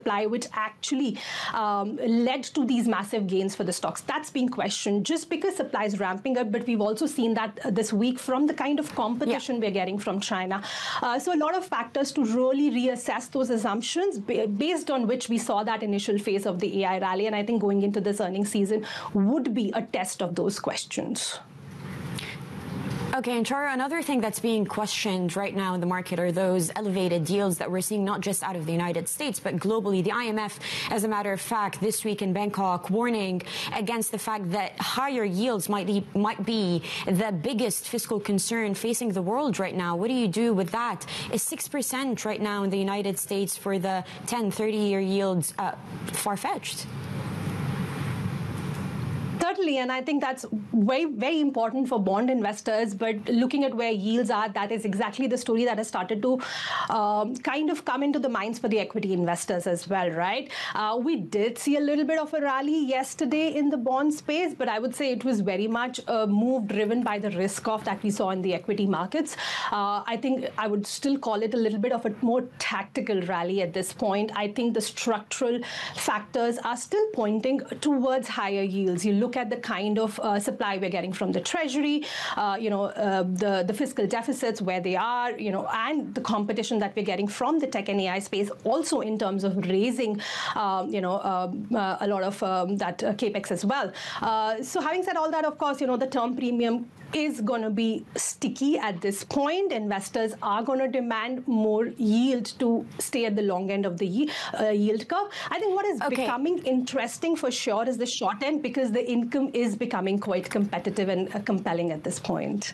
supply which actually led to these massive gains for the stocks. That's being questioned just because supply is ramping up, but we've also seen that this week from the kind of competition we're getting from China. So a lot of factors to really reassess those assumptions based on which we saw that initial phase of the AI rally. And I think going into this earnings season would be a test of those questions. Okay, and Charu, another thing that's being questioned right now in the market are those elevated yields that we're seeing not just out of the United States, but globally. The IMF, as a matter of fact, this week in Bangkok, warning against the fact that higher yields might be the biggest fiscal concern facing the world right now. What do you do with that? Is 6% right now in the United States for the 10, 30-year yields far-fetched? Certainly, and I think that's very, very important for bond investors. But looking at where yields are, that is exactly the story that has started to kind of come into the minds for the equity investors as well, right? We did see a little bit of a rally yesterday in the bond space, but I would say it was very much a move driven by the risk-off that we saw in the equity markets. I think I would still call it a little bit of a more tactical rally at this point. I think the structural factors are still pointing towards higher yields. You look at the kind of supply we're getting from the Treasury, the fiscal deficits where they are, and the competition that we're getting from the tech and AI space, also in terms of raising, a lot of that capex as well. So having said all that, of course, the term premium is going to be sticky at this point. Investors are going to demand more yield to stay at the long end of the yield curve. I think what is becoming interesting for sure is the short end, because the income is becoming quite competitive and compelling at this point.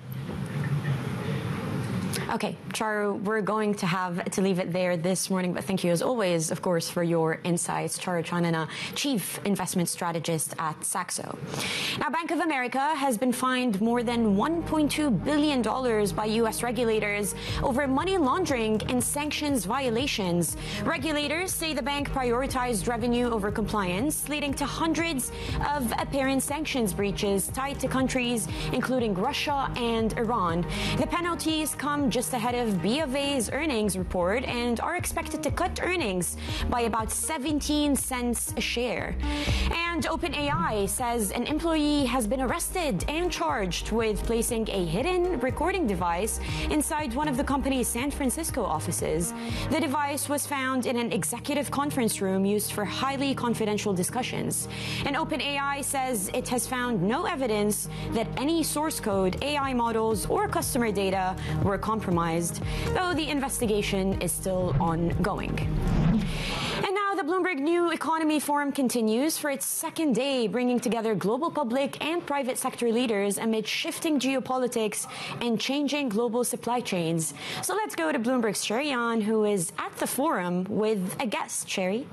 Okay, Charu, we're going to have to leave it there this morning, but thank you as always, of course, for your insights. Charu Chanana, Chief Investment Strategist at Saxo. Now, Bank of America has been fined more than $1.2 billion by U.S. regulators over money laundering and sanctions violations. Regulators say the bank prioritized revenue over compliance, leading to hundreds of apparent sanctions breaches tied to countries including Russia and Iran. The penalties come just ahead of BofA's earnings report and are expected to cut earnings by about 17 cents a share. And OpenAI says an employee has been arrested and charged with placing a hidden recording device inside one of the company's San Francisco offices. The device was found in an executive conference room used for highly confidential discussions. And OpenAI says it has found no evidence that any source code, AI models, or customer data were compromised, though the investigation is still ongoing. And now the Bloomberg New Economy Forum continues for its second day, bringing together global public and private sector leaders amid shifting geopolitics and changing global supply chains. So let's go to Bloomberg's Sherry Yan, who is at the forum with a guest. Sherry?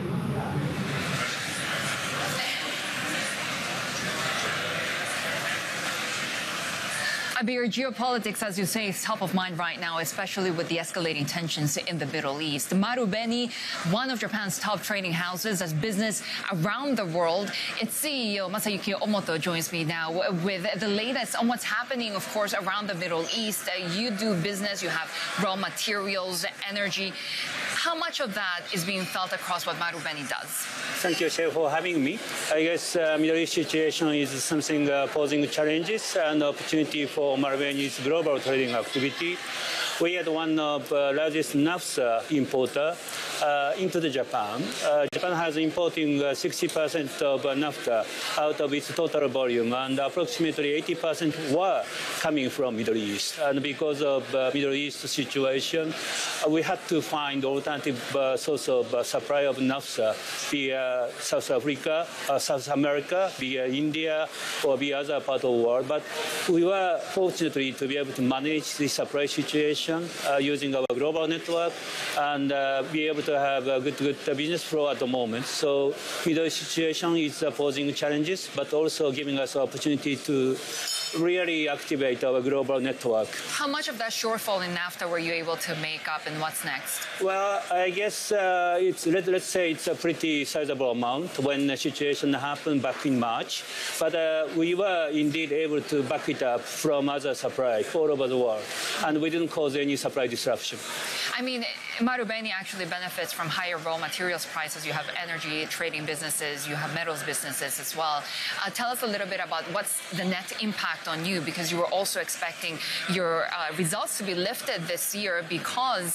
Abir, geopolitics, as you say, is top of mind right now, especially with the escalating tensions in the Middle East. Marubeni, one of Japan's top trading houses, does business around the world. Its CEO, Masayuki Omoto, joins me now with the latest on what's happening, of course, around the Middle East. You do business, you have raw materials, energy. How much of that is being felt across what Marubeni does? Thank you, Chair, for having me. I guess Middle East situation is something posing challenges and opportunity for Marubeni's global trading activity. We are one of the largest naphtha importer into Japan. Japan has importing 60% of naphtha out of its total volume, and approximately 80% were coming from Middle East. And because of Middle East situation, we had to find alternative source of supply of naphtha via South Africa, South America, via India, or via other part of the world. But we were fortunately to be able to manage the supply situation using our global network and be able to have a good business flow at the moment. So Middle East situation is posing challenges, but also giving us opportunity to really activate our global network. How much of that shortfall in NAFTA were you able to make up, and what's next? Well, I guess let's say it's a pretty sizable amount when the situation happened back in March. But we were indeed able to back it up from other supply all over the world, and we didn't cause any supply disruption. I mean, Marubeni actually benefits from higher raw materials prices. You have energy trading businesses, you have metals businesses as well. Tell us a little bit about what's the net impact on you, because you were also expecting your results to be lifted this year because